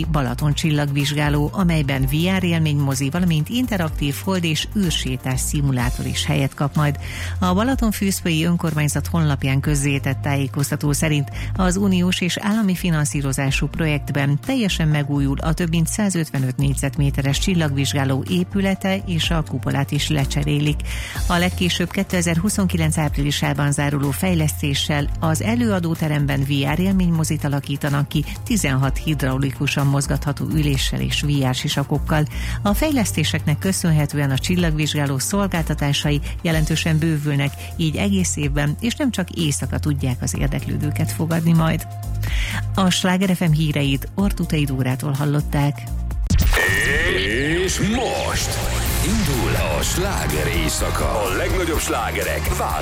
új Balaton csillagvizsgáló, amelyben VR élménymozi, valamint interaktív hold és űrsétás szimulátor is helyet kap majd. A Balatonfűzfői önkormányzat honlapján közzétett tájékoztató szerint az uniós és állami finanszírozású projektben teljesen megújul a több mint 155 négyzetméteres csillagvizsgáló épülete, és a kupolát is lecserélik. A legkésőbb 2029 áprilisában záruló fejlesztéssel az előadóteremben VR élménymozit alakítanak ki 16 hidraulikusan mozgatható üléssel és VR sisakokkal. A fejlesztéseknek köszönhetően a csillagvizsgáló szolgáltatásai jelentősen bővülnek, így egész évben és nem csak éjszaka tudják az érdeklődőket fogadni majd. A Sláger FM híreit Ortuthey Dórától hallották. És most indul a sláger éjszaka. A legnagyobb slágerek